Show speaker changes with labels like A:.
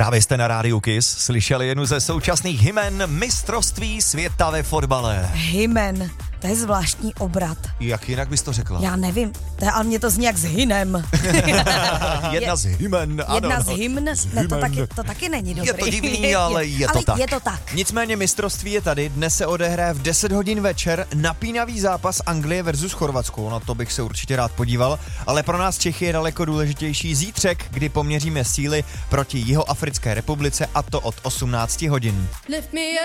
A: Právě jste na rádiu Kiss slyšeli jednu ze současných hymen mistrovství světa ve fotbale.
B: Hymen, to je zvláštní obrat.
A: Jak jinak bys to řekla?
B: Já nevím, ale mě to zní jak s hynem.
A: Jedna z hymen, ano.
B: Jedna z hymn, ne, to taky není dobrý.
A: Je to divný, ale je to tak.
B: Je to tak.
C: Nicméně mistrovství je tady, dnes se odehraje v 10 hodin večer napínavý zápas Anglie versus Chorvatsko. Na to bych se určitě rád podíval, ale pro nás Čechy je daleko důležitější zítřek, kdy poměříme síly proti Jihoafrické republice, a to od 18 hodin.